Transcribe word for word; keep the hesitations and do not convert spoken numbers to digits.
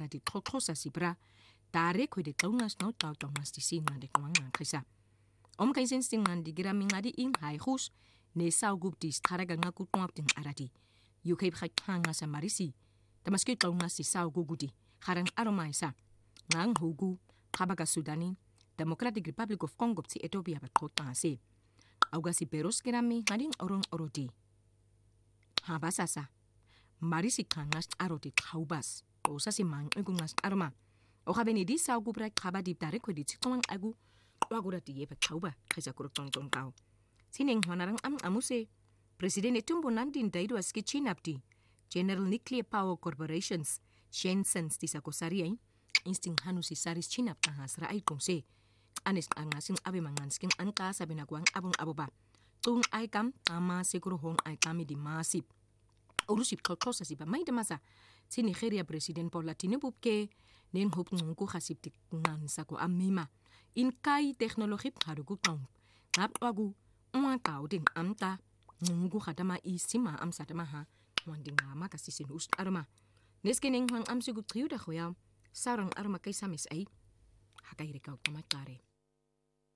di xhoxhosa sibra tare khwede xaungas no tawtaw mas di singa de kwanga khisa om kaisen stingan di gira mingadi ing hai khus ne saugub di staraga ngaku twap ding arati U K bkhanga sa marisi tamaski xaungas si saugugudi kharang aromaisa ngang hugu khabaga Sudani Democratic Republic of Congo tsi Ethiopia ba khotanga se augasi peros kirami ngading orong orodi ha basasa marisi kangas aroti khaubas osa si mang egungas arma o khabeni di saugubra khabadi tare khodi tsikwang agu wagurati yeba khauba khaja kurutong tong tao sineng hanarang am amuse president etumbo nandin daido aski chinapti General Nuclear Power Corporations Shenzhen tisakosariai insting hanusi saris chinap tahasra ai kongse anis angasing abe mangansking anka sabinakwang abong aboba tung ay kam tama siguro hong ay kami di masip urusip kolkosa si ba may damasa si Nigeria President Paula Tinubu ke nen hup ngku khasip tik ngan sa ko amima in kai teknologi harugu tong ngap wagu mwa tao ding amta ngku khatama isima am satama ha wanding ama kasisin ust arma neskeneng hang am sigu triuda khoya sarang arma kai samis ai hakai rekau tamatare